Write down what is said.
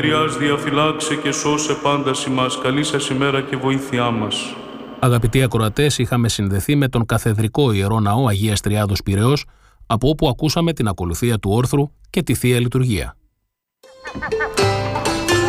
Τριάς διαφυλάξε και σώσε πάντας ημάς. Καλή σας ημέρα και βοήθειά μας. Αγαπητοί ακροατές, είχαμε συνδεθεί με τον Καθεδρικό Ιερό Ναό Αγίας Τριάδος Πειραιώς, από όπου ακούσαμε την ακολουθία του όρθρου και τη Θεία Λειτουργία.